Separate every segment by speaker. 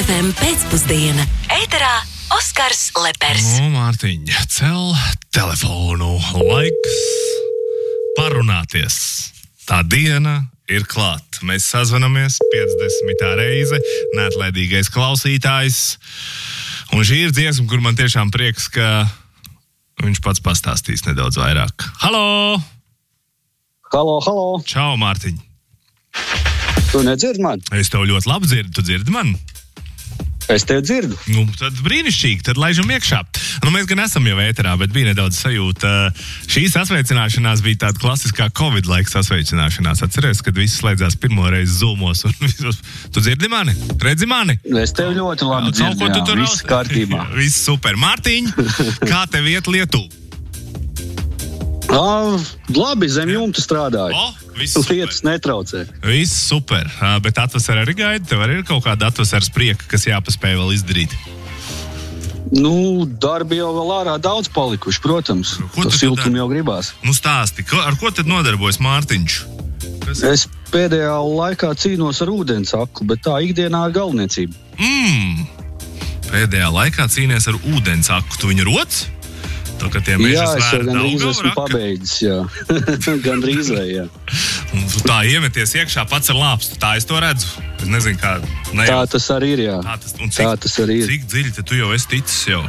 Speaker 1: StarFM pēcpusdiena. Ēterā Oskars Lepers.
Speaker 2: Mārtiņ, cel telefonu. Laiks parunāties. Tā diena ir klāt. Mēs sazvanamies 50. reize, neatlaidīgais klausītājs. Un šī ir dziesma, kur man tiešām prieks, ka viņš pats pastāstīs nedaudz vairāk. Halo!
Speaker 3: Halo!
Speaker 2: Čau, Mārtiņ!
Speaker 3: Tu nedzirdi mani?
Speaker 2: Es tev ļoti labi dzirdu. Tu dzirdi mani?
Speaker 3: Es tevi dzirdu.
Speaker 2: Nu, tad brīnišķīgi, tad laižam iekšā. Mēs gan esam jau ēterā, bet bija nedaudz sajūta. Šī sasveicināšanās bija tāda klasiskā Covid laika sasveicināšanās. Atceries, kad visi slēdzās pirmo reizi Zoomos un visos. Tu dzirdi mani? Redzi mani?
Speaker 3: Es tevi ļoti labi dzirdu, jā, viss kārtībā.
Speaker 2: Viss super. Mārtiņ, kā tev iet Lietuva?
Speaker 3: Labi, zem jumta strādāju. Lietas netraucē.
Speaker 2: Viss super, bet atvasara arī gaida. Tev arī ir kaut kāda atvasaras prieka, kas jāpaspēj vēl izdarīt?
Speaker 3: Nu, darbi jau vēl ārā daudz palikuši, protams. To siltumu jau gribās.
Speaker 2: Nu stāsti, ar ko tad nodarbojas Mārtiņš?
Speaker 3: Es pēdējā laikā cīnos ar ūdensaku, bet tā ikdienā ir galvniecība.
Speaker 2: Pēdējā laikā cīnies ar ūdensaku. Tu viņu roc?
Speaker 3: Jā, es jau gandrīz esmu pabeidzis, jā. Gandrīz vai, jā.
Speaker 2: Un tu tā iemeties iekšā pats ar lāpstu, tā es to redzu. Es nezinu, kā...
Speaker 3: Tā tas arī ir, jā. Tā tas arī ir.
Speaker 2: Cik dziļi te tu jau esi ticis jau?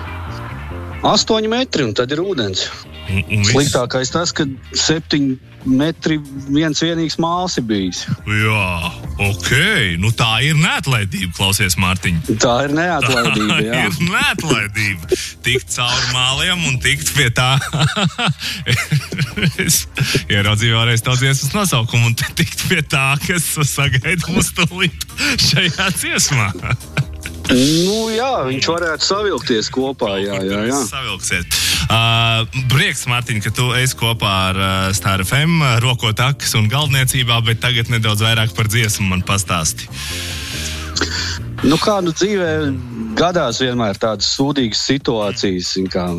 Speaker 3: 8 metri, un tad ir ūdens. Sliktākais tas, ka 7 metri viens vienīgs māls ir bijis.
Speaker 2: Jā, okei. Nu tā ir neatlaidība, klausies, Mārtiņ.
Speaker 3: Tā ir neatlaidība, jā.
Speaker 2: Tā ir neatlaidība. Tikt cauri māliem un tikt pie tā. Es ieraudzīju vēlreiz tavu dziesmas nosaukumu un tikt pie tā, kas sagaida mūs tūlīt šajā dziesmā.
Speaker 3: Nu jā, viņš varētu savilkties kopā, jā.
Speaker 2: Savilksiet. Prieks, Mārtiņ, ka tu esi kopā ar StarFM, rokot akas un galdniecībā, bet tagad nedaudz vairāk par dziesmu man pastāsti.
Speaker 3: Nu kā, dzīvē gadās vienmēr tādas sūdīgas situācijas,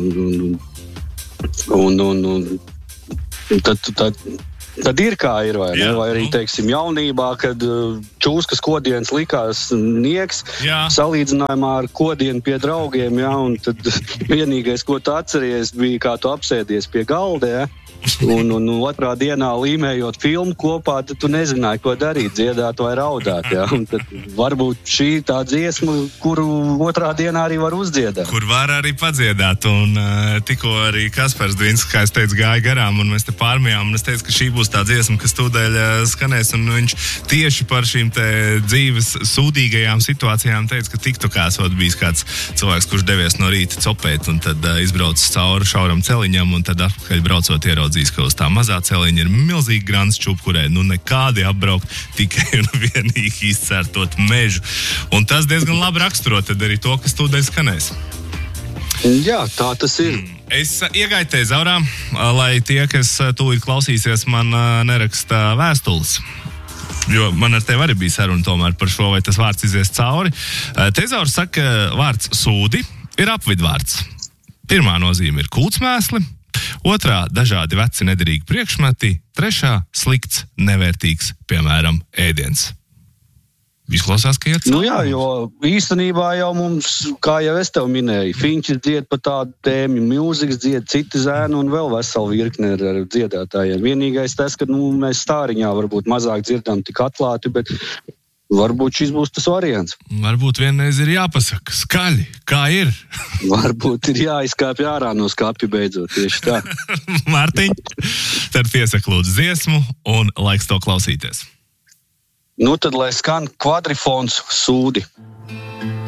Speaker 3: un tad ir kā ir, vai ne? Vai arī, teiksim, jaunībā, kad čūskas kodienas likās niegs, salīdzinājumā ar kodienu pie draugiem, un tad vienīgais, ko tu atceries, bija, kā tu apsēdies pie galda, un otrā dienā līmējot filmu kopā, tad tu nezināji, ko darīt, dziedāt vai raudāt, un tad varbūt šī tā dziesma, kuru otrā dienā arī var uzdziedāt.
Speaker 2: Kur var arī padziedāt, un tikko arī Kaspars Dvins, kā es teicu, gāja garām, un mēs te pārmijām, un es teicu, ka šī būs tā dziesma, kas tūdaļ skanēs, un viņš tieši par šīm te dzīves sūdīgajām situācijām teica, ka TikTokā esot bijis kāds cilvēks, kurš devies no rīta copēt, un tad izbraucis cauri šauram celiņam, un tad atpakaļ braucot ieraudzījis, ka uz tā mazā celiņa ir milzīgi grants čupkurē, nekādi apbraukt, tikai un vienīgi izcērtot mežu. Un tas diezgan labi raksturo tad arī to, kas tūdaļ skanēs.
Speaker 3: Jā, tā tas ir.
Speaker 2: Es iegāju tezaurā, lai tie, kas tūlīt klausīsies, man neraksta vēstules. Jo man ar tevi arī bija saruna tomēr par šo, vai tas vārds izies cauri. Tezaurs saka, vārds sūdi ir apvidvārds. Pirmā nozīme ir kūtsmēsli, otrā dažādi veci nederīgi priekšmeti, trešā slikts, nevērtīgs, piemēram, ēdiens. Izklausās, ka iet cauri.
Speaker 3: Nu jā, jo īstenībā jau mums, kā jau es tev minēju, Finčs dzied par tādu tēmu, mūzikas dzied, citi zēni un vēl vesela virkne ar dziedātājiem. Vienīgais tas, ka mēs stāriņā varbūt mazāk dzirdam tik atklāti, bet varbūt šis būs tas variants.
Speaker 2: Varbūt vienreiz ir jāpasaka skaļi, kā ir.
Speaker 3: Varbūt ir jāizkāpj ārā no skapja beidzot, tieši tā.
Speaker 2: Mārtiņ, tad piesaka lūdzu dziesmu un laiks to klausīties.
Speaker 3: Nu tad, lai skan kvadrifons sūdi.